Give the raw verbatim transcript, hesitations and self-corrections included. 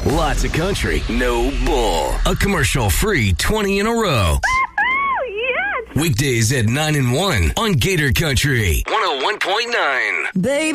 Lots of country, no bull. A commercial-free twenty in a row. Yes! Weekdays at nine and one on Gator Country one oh one point nine. Baby.